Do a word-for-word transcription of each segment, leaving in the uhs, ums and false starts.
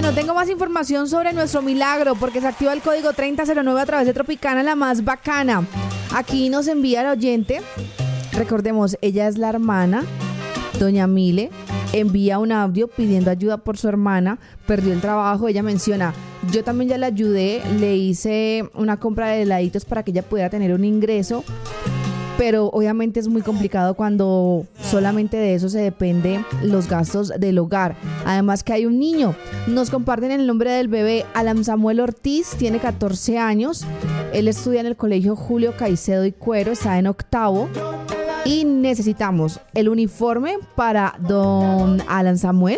Bueno, tengo más información sobre nuestro milagro porque se activa el código treinta cero nueve a través de Tropicana, la más bacana. Aquí nos envía el oyente, recordemos, ella es la hermana, doña Mile, envía un audio pidiendo ayuda por su hermana, perdió el trabajo, ella menciona, yo también ya la ayudé, le hice una compra de heladitos para que ella pudiera tener un ingreso, pero obviamente es muy complicado cuando solamente de eso se depende los gastos del hogar. Además que hay un niño. Nos comparten el nombre del bebé. Alan Samuel Ortiz tiene catorce años. Él estudia en el colegio Julio Caicedo y Cuero, está en octavo. Y necesitamos el uniforme para don Alan Samuel.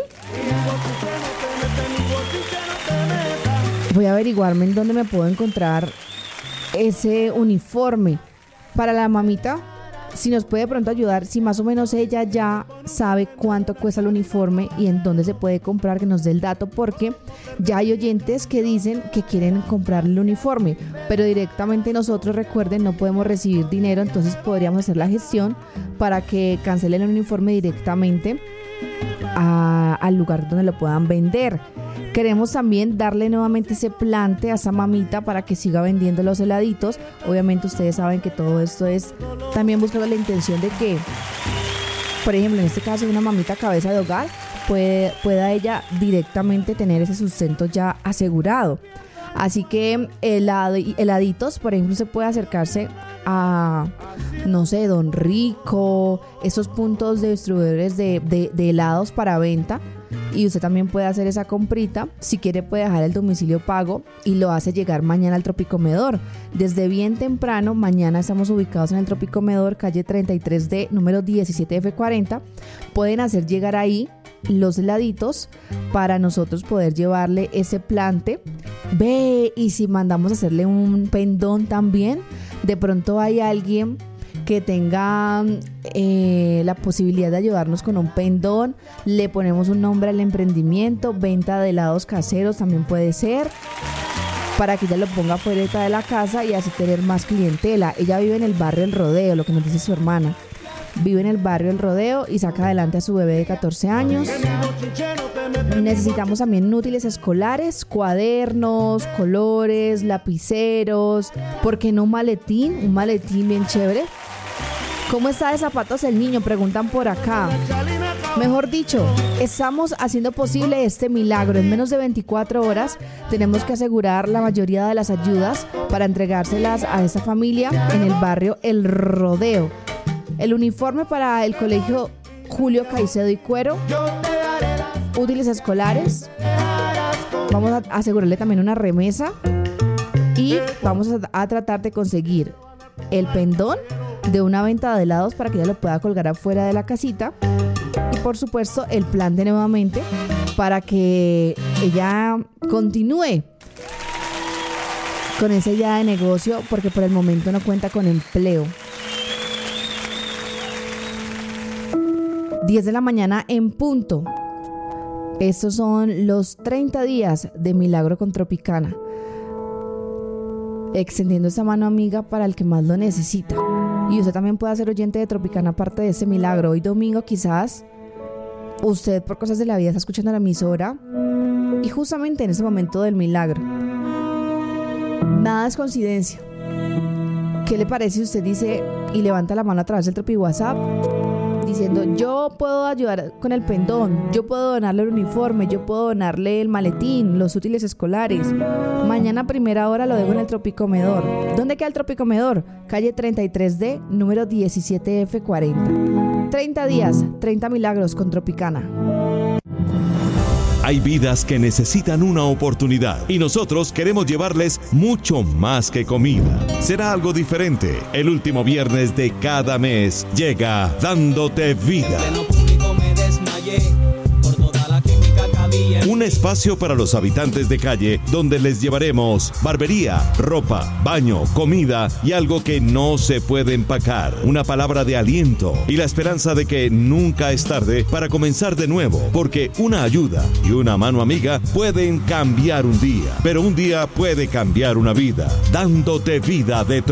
Voy a averiguarme en dónde me puedo encontrar ese uniforme. Para la mamita, si nos puede pronto ayudar, si más o menos ella ya sabe cuánto cuesta el uniforme y en dónde se puede comprar, que nos dé el dato, porque ya hay oyentes que dicen que quieren comprar el uniforme, pero directamente nosotros, recuerden, no podemos recibir dinero, entonces podríamos hacer la gestión para que cancelen el uniforme directamente a, al lugar donde lo puedan vender. Queremos también darle nuevamente ese plante a esa mamita para que siga vendiendo los heladitos. Obviamente ustedes saben que todo esto es también buscando la intención de que, por ejemplo, en este caso una mamita cabeza de hogar puede, pueda ella directamente tener ese sustento ya asegurado. Así que helad, heladitos, por ejemplo, se puede acercarse a, no sé, Don Rico, esos puntos de distribuidores de, de, de helados para venta. Y usted también puede hacer esa comprita. Si quiere puede dejar el domicilio pago y lo hace llegar mañana al Tropicomedor. Desde bien temprano, mañana estamos ubicados en el Tropicomedor, calle treinta y tres D, número diecisiete F cuarenta. Pueden hacer llegar ahí los heladitos para nosotros poder llevarle ese plante. Ve, y si mandamos a hacerle un pendón también, de pronto hay alguien que tenga eh, la posibilidad de ayudarnos con un pendón, le ponemos un nombre al emprendimiento, venta de helados caseros también puede ser, para que ella lo ponga fuera de la casa y así tener más clientela. Ella vive en el barrio El Rodeo, lo que nos dice su hermana. Vive en el barrio El Rodeo y saca adelante a su bebé de catorce años. Necesitamos también útiles escolares, cuadernos, colores, lapiceros, ¿por qué no maletín? Un maletín bien chévere. ¿Cómo está de zapatos el niño? Preguntan por acá. Mejor dicho, estamos haciendo posible este milagro. En menos de veinticuatro horas tenemos que asegurar la mayoría de las ayudas para entregárselas a esta familia en el barrio El Rodeo. El uniforme para el colegio Julio Caicedo y Cuero, útiles escolares, vamos a asegurarle también una remesa y vamos a, a tratar de conseguir el pendón de una venta de helados para que ella lo pueda colgar afuera de la casita y por supuesto el plan de nuevamente para que ella continúe con esa idea de negocio porque por el momento no cuenta con empleo. diez de la mañana en punto. Estos son los treinta días de Milagro con Tropicana, extendiendo esa mano amiga para el que más lo necesita. Y usted también puede ser oyente de Tropicana aparte de ese milagro. Hoy domingo quizás usted por cosas de la vida está escuchando la emisora y justamente en ese momento del milagro. Nada es coincidencia. ¿Qué le parece si usted dice y levanta la mano a través del Tropi WhatsApp diciendo yo puedo ayudar con el pendón, yo puedo donarle el uniforme, yo puedo donarle el maletín, los útiles escolares? Mañana a primera hora lo dejo en el Tropicomedor. ¿Dónde queda el Tropicomedor? Calle treinta y tres D, número diecisiete F cuarenta. treinta días, treinta milagros con Tropicana. Hay vidas que necesitan una oportunidad y nosotros queremos llevarles mucho más que comida. Será algo diferente. El último viernes de cada mes llega Dándote Vida. Un espacio para los habitantes de calle donde les llevaremos barbería, ropa, baño, comida y algo que no se puede empacar. Una palabra de aliento y la esperanza de que nunca es tarde para comenzar de nuevo, porque una ayuda y una mano amiga pueden cambiar un día, pero un día puede cambiar una vida. Dándote Vida de